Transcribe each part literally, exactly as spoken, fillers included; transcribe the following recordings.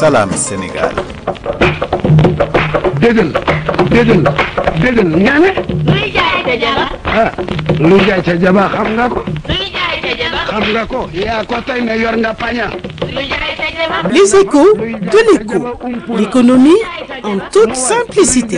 Salam Sénégal. déggal déggal déggal nga ne. luy jaay ca jaba. ah luy jaay ca jaba xam nga ko. luy jaay ca jaba. xam nga ko yaa ko tey ne yor nga paña. luy jaay ca jaba. Les échos de l'écho, l'économie en toute simplicité.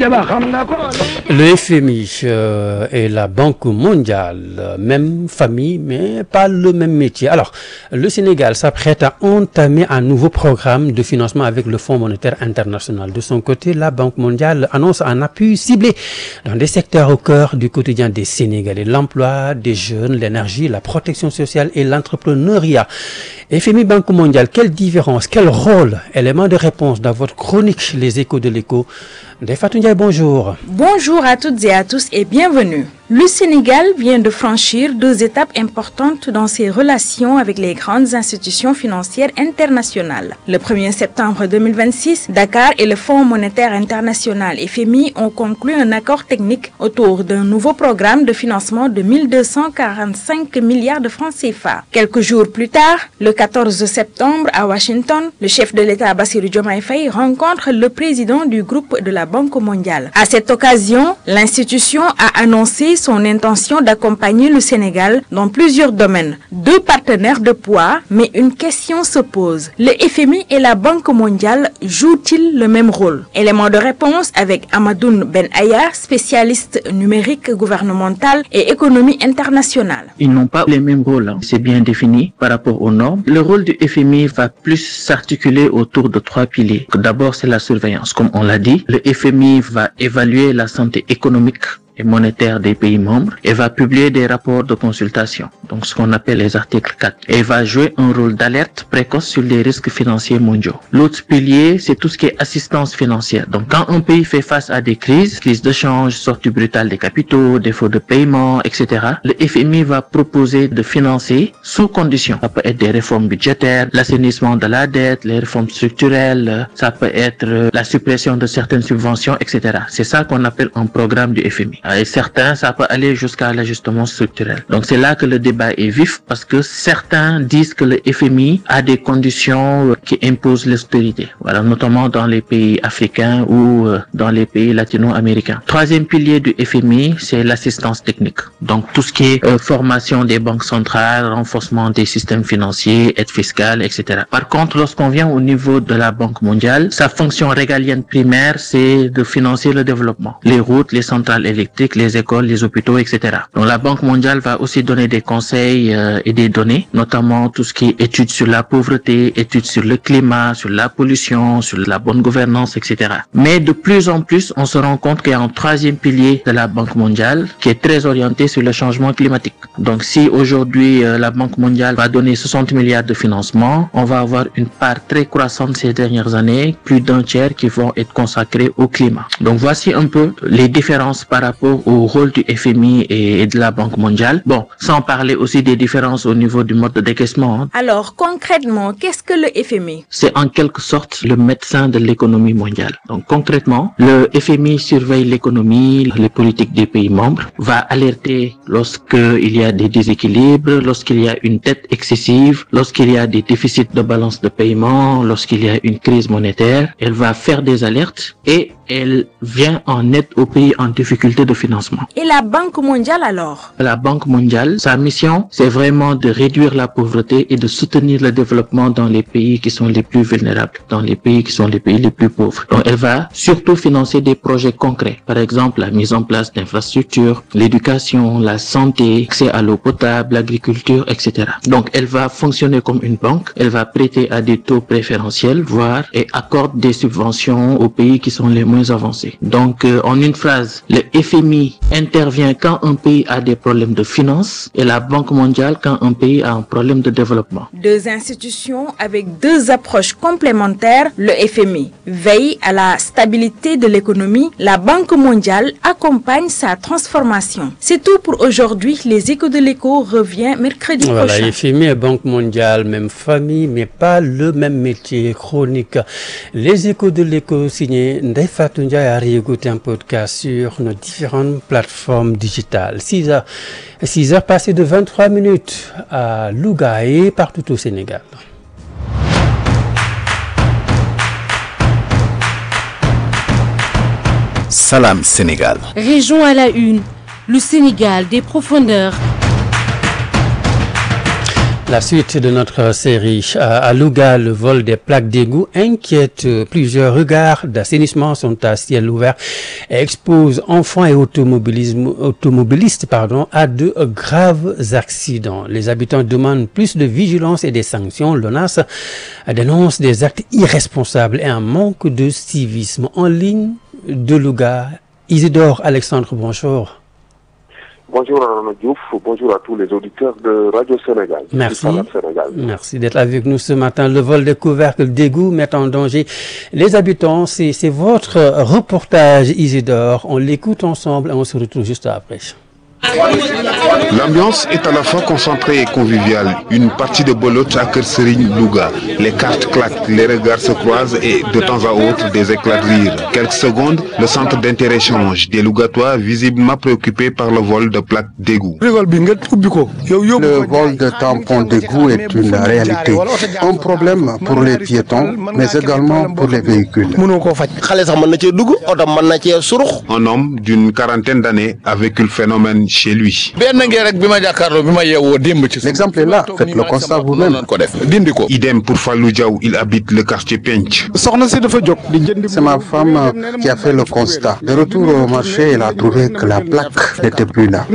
Le F M I euh, et la Banque mondiale, même famille, mais pas le même métier. Alors, le Sénégal s'apprête à entamer un nouveau programme de financement avec le Fonds monétaire international. De son côté, la Banque mondiale annonce un appui ciblé dans des secteurs au cœur du quotidien des Sénégalais. L'emploi des jeunes, l'énergie, la protection sociale et l'entrepreneuriat. F M I, Banque mondiale, quelle différence, quel rôle, élément de réponse dans votre chronique Les Échos de l'écho. Ndeye Fatou Ndiaye, bonjour. Bonjour à toutes et à tous et bienvenue. Le Sénégal vient de franchir deux étapes importantes dans ses relations avec les grandes institutions financières internationales. Le premier septembre deux mille vingt-six, Dakar et le Fonds monétaire international F M I ont conclu un accord technique autour d'un nouveau programme de financement de mille deux cent quarante-cinq milliards de francs C F A. Quelques jours plus tard, le quatorze septembre à Washington, le chef de l'État Bassirou Diomaye Faye rencontre le président du groupe de la Banque mondiale. À cette occasion, l'institution a annoncé son intention d'accompagner le Sénégal dans plusieurs domaines. Deux partenaires de poids, mais une question se pose. Le F M I et la Banque mondiale jouent-ils le même rôle? Élément de réponse avec Amadoune Ben Aya, spécialiste numérique gouvernemental et économie internationale. Ils n'ont pas les mêmes rôles, hein. C'est bien défini par rapport aux normes. Le rôle du F M I va plus s'articuler autour de trois piliers. D'abord, c'est la surveillance, comme on l'a dit. Le F M I va évaluer la santé économique et monétaire des pays membres et va publier des rapports de consultation, donc ce qu'on appelle les articles quatre, et va jouer un rôle d'alerte précoce sur les risques financiers mondiaux. L'autre pilier, c'est tout ce qui est assistance financière. Donc quand un pays fait face à des crises, crises de change, sortie brutale des capitaux, défaut de paiement, et cetera, le F M I va proposer de financer sous condition. Ça peut être des réformes budgétaires, l'assainissement de la dette, les réformes structurelles, ça peut être la suppression de certaines subventions, et cetera. C'est ça qu'on appelle un programme du F M I. Et certains, ça peut aller jusqu'à l'ajustement structurel. Donc c'est là que le débat est vif parce que certains disent que le F M I a des conditions qui imposent l'austérité. Voilà, notamment dans les pays africains ou dans les pays latino-américains. Troisième pilier du F M I, c'est l'assistance technique. Donc tout ce qui est euh, formation des banques centrales, renforcement des systèmes financiers, aide fiscale, et cetera. Par contre, lorsqu'on vient au niveau de la Banque mondiale, sa fonction régalienne primaire, c'est de financer le développement. Les routes, les centrales électriques, les écoles, les hôpitaux, et cetera. Donc la Banque mondiale va aussi donner des conseils euh, et des données, notamment tout ce qui est études sur la pauvreté, études sur le climat, sur la pollution, sur la bonne gouvernance, et cetera. Mais de plus en plus, on se rend compte qu'il y a un troisième pilier de la Banque mondiale qui est très orienté sur le changement climatique. Donc si aujourd'hui euh, la Banque mondiale va donner soixante milliards de financement, on va avoir une part très croissante ces dernières années, plus d'un tiers qui vont être consacrés au climat. Donc voici un peu les différences par rapport au rôle du F M I et de la Banque mondiale. Bon, sans parler aussi des différences au niveau du mode de décaissement. Hein. Alors, concrètement, qu'est-ce que le F M I? C'est en quelque sorte le médecin de l'économie mondiale. Donc, concrètement, le F M I surveille l'économie, les politiques des pays membres, va alerter lorsqu'il y a des déséquilibres, lorsqu'il y a une dette excessive, lorsqu'il y a des déficits de balance de paiement, lorsqu'il y a une crise monétaire. Elle va faire des alertes et elle vient en aide aux pays en difficulté de financement. Et la Banque mondiale alors? La Banque mondiale, sa mission, c'est vraiment de réduire la pauvreté et de soutenir le développement dans les pays qui sont les plus vulnérables, dans les pays qui sont les pays les plus pauvres. Donc elle va surtout financer des projets concrets. Par exemple, la mise en place d'infrastructures, l'éducation, la santé, accès à l'eau potable, l'agriculture, et cetera. Donc elle va fonctionner comme une banque, elle va prêter à des taux préférentiels, voire et accorde des subventions aux pays qui sont les moins avancés. Donc euh, en une phrase, le F M I intervient quand un pays a des problèmes de finances et la Banque mondiale quand un pays a un problème de développement. Deux institutions avec deux approches complémentaires. Le F M I veille à la stabilité de l'économie. La Banque mondiale accompagne sa transformation. C'est tout pour aujourd'hui. Les Échos de l'écho revient mercredi voilà, prochain. F M I et Banque mondiale, même famille, mais pas le même métier. Chronique. Les Échos de l'écho signé Ndeye Fatou Ndiaye à réécouter un podcast sur nos différentes plateformes digitales. six heures, six heures passées de vingt-trois minutes à Louga et partout au Sénégal. Salam Sénégal. Région à la une, le Sénégal des profondeurs. La suite de notre série à Louga, le vol des plaques d'égout inquiète. Plusieurs regards d'assainissement sont à ciel ouvert et exposent enfants et automobilistes pardon, à de graves accidents. Les habitants demandent plus de vigilance et des sanctions. L'ONAS dénonce des actes irresponsables et un manque de civisme. En ligne de Louga, Isidore Alexandre, bonjour. Bonjour Arnaud Diouf, bonjour à tous les auditeurs de Radio Sénégal. Merci. Sénégal. Merci d'être avec nous ce matin. Le vol des couvercles d'égout met en danger les habitants. C'est, c'est votre reportage, Isidore. On l'écoute ensemble et on se retrouve juste après. L'ambiance est à la fois concentrée et conviviale. Une partie de belote à Kër Serigne Louga. Les cartes claquent, les regards se croisent et de temps à autre des éclats de rire. Quelques secondes, le centre d'intérêt change. Des Lougatois visiblement préoccupés par le vol de plaques d'égout. Le vol de tampons d'égout est une réalité. Un problème pour les piétons, mais également pour les véhicules. Un homme d'une quarantaine d'années a vécu le phénomène chez lui. L'exemple est là, faites le constat vous-même. Idem pour Fallou Diaw, il habite le quartier Pench. C'est ma femme qui a fait le constat. De retour au marché, elle a trouvé que la plaque n'était plus là.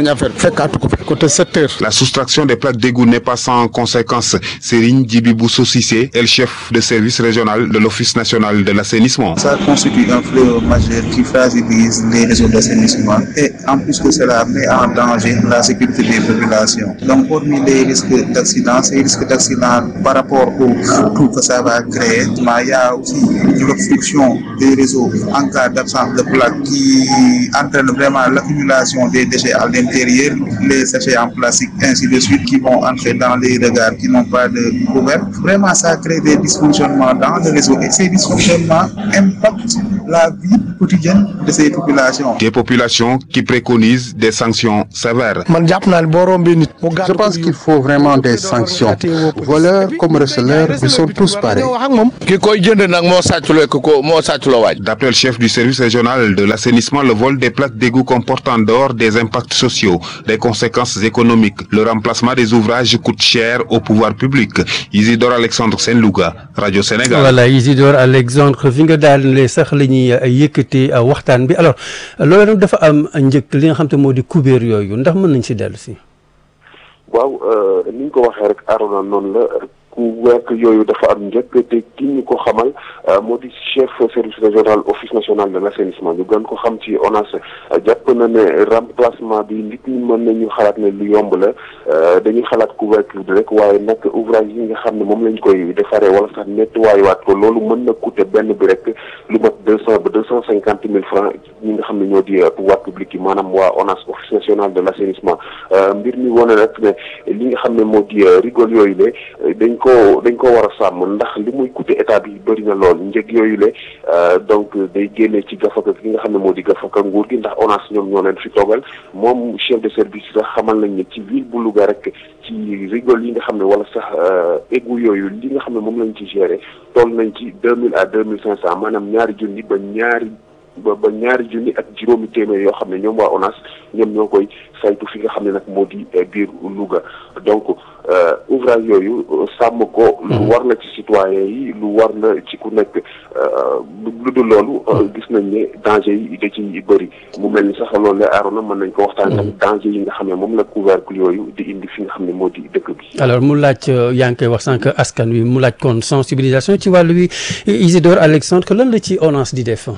La soustraction des plaques d'égout n'est pas sans conséquence. Serigne Djibibou Sissé est le chef de service régional de l'Office national de l'assainissement. Ça constitue un fléau majeur qui fragilise les réseaux d'assainissement et en plus de cela met en danger la sécurité des populations. Donc, hormis les risques d'accident, ces risques d'accident par rapport au coût que ça va créer, il y a aussi l'obstruction des réseaux en cas d'absence de plaques qui entraîne vraiment l'accumulation des déchets à l'intérieur, les sachets en plastique, ainsi de suite, qui vont entrer dans les regards qui n'ont pas de couvercle. Vraiment, ça crée des dysfonctionnements dans le réseau et ces dysfonctionnements impactent la vie quotidienne de ces populations. Des populations qui préconisent des sanctions sévères. Je pense qu'il faut vraiment des sanctions. Voleurs comme receleurs, ils sont tous pareils. D'après le chef du service régional de l'assainissement, le vol des plaques d'égout comporte en dehors des impacts sociaux, des conséquences économiques. Le remplacement des ouvrages coûte cher au pouvoir public. Isidore Alexandre Sen Louga, Radio Sénégal. Voilà, Isidore Alexandre fi nga daal les sax la ñuy yëkkati waxtaan bi alors loolu nag dafa am njëkk li nga xam te moo di kubéer yooyu ndax mën nañ si dellu si. waaw ni ñu ko waxee rek Arona noonu la couvercle yooyu dafa am njëkk te ki ñu ko xamal moo di chef service régional office national de l'assainissement ñu gën ko xam ci ONAS jàpp na ne remplacement bi nit ñi mën nañu xalaat ne lu yomb la dañuy xalaat couvercle bi rek waaye nag ouvrage yi nga xam ne moom lañ koy defaree wala sax nettoyé-waat ko loolu mën na coûter benn bi rek lu mat deux cent ba deux cent cinquante mille francs ñi nga xam ne ñoo di pouvoir public yi maanaam waa ONAS office national de l'assainissement mbir mi wane rek ne li nga xam ne moo di rigole yooyu le dañ ko dañ ko war a sàmm ndax li muy coûter état bi bëri na lool njëg yooyu le donc day génne ci gafaka ki nga xam ne moo di gafaka nguur gi ndax ONAS ñoom ñoo leen fi toogal moom chef de service sax xamal nañ ne ci ville bu Louga rek ci rigole yi nga xam ne wala sax égout yooyu li nga xam ne moom lañ ci gérer toll nañ ci deux mille à deux mille cinq cent maanaam ñaari junni ba ñaari ba ba ñaari junni ak juróomi téeméer yoo xam ne ñoom waa ONAS ñoom ñoo koy saytu fi nga xam ne nag moo di biir Louga donc ouvrage yooyu sàmm ko lu war na ci citoyen yi lu war na ci ku nekk lu dul loolu gis nañ ne danger yi da ci bëri mu mel ni sax loolu la Arona mën nañ ko waxtaan tamit danger yi nga xam ne moom la couvercle yooyu di indi fi nga xam ne moo di dëkk bi. alors mu laaj yaa ngi koy wax sànq askan wi mu laaj kon sensibilisation ci wàllu wi Isidore Alexandre lan la ci ONAS di def.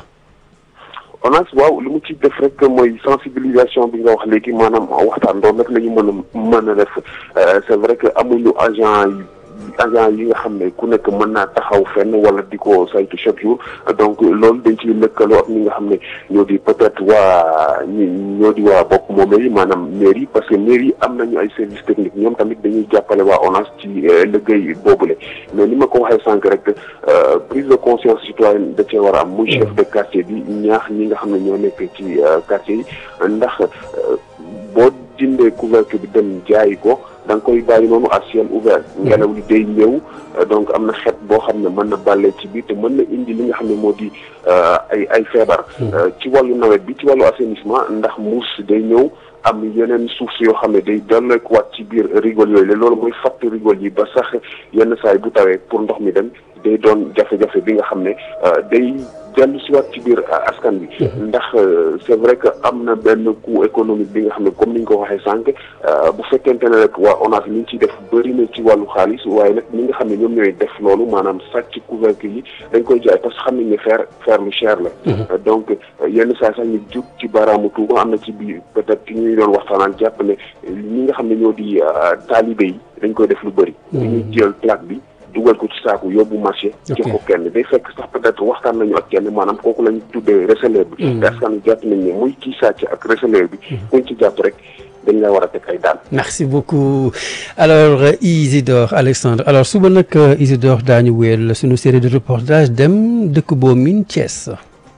ONAS waaw li mu ci def rek mooy sensibilisation bi nga wax léegi maanaam waxtaan doon rek la ñu mën a mën a def c'est vrai que amuñu agent yi agent yi nga xam ne ku nekk mën naa taxaw fenn wala di ko saytu chaque jour donc loolu dañ ciy lëkkaloo ak ñi nga xam ne ñoo di peut-être waa ñi ñoo di waa bopp moomee yi maanaam mairie parce que mairie am nañu ay services techniques ñoom tamit dañuy jàppale waa ONAS ci liggéey boobule mais ni ma ko waxee sànq rek prise de conscience citoyenne da cee war a am muy chef de quartier bi ñaax ñi nga xam ne ñoo nekk ci quartier yi ndax boo dindee couvercle bi dem jaayi ko da nga koy bàyyi noonu à ciel ouvert ngelaw li day ñëw donc am na xeet boo xam ne mën na bàllee ci biir te mën na indi li nga xam ne moo di ay ay feebar ci wàllu nawet bi ci wàllu assainissement ndax muus day ñëw am yeneen suuf si yoo xam ne day dolleekuwaat ci biir rigole yooyu la loolu mooy fatt rigole yi ba sax yenn saay bu tawee pour ndox mi dem day doon jafe-jafe bi nga xam ne day dellu si waat ci biir askan bi ndax c'est vrai que am na benn coût économique bi nga xam ne comme ni ñu ko waxee sànq bu fekkente ne rek waa ONAS li ñu ciy def bëri na ci wàllu xaalis waaye nag ñi nga xam ne ñoom ñooy def loolu maanaam sàcc couvercle yi dañ koy jaay parce que xam nañ ne fer fer lu cher la donc yenn saa sax ñu jug ci baaraamu tuuma am na ci biir peut-être ki ñuy doon waxtaanaan jàpp ne ñi nga xam ne ñoo di taalibe yi dañ koy def lu bëri dañuy jël plaque bi dugal ko ci saaku yóbbu marché jox ko kenn day fekk sax peut-être waxtaan nañu ak kenn maanaam kooku lañu tuddee receleur bi te askan wi jàpp nañ ne muy kii sàcc ak receleur bi kuñ ci jàpp rek dañ la war a teg ay daan. Merci beaucoup alors Isidore Alexandre alors suba nag Isidore daañu wéyal suñu série de reportage dem dëkk boo miin Thiès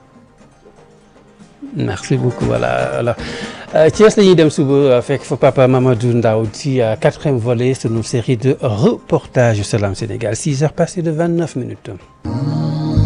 merci beaucoup voilà alors Thiès la ñuy dem suba fekk fa papa Mamadou Ndaw ci quatrième volet sunu série de reportage Salam Sénégal six heures passées de vingt-neuf minutes.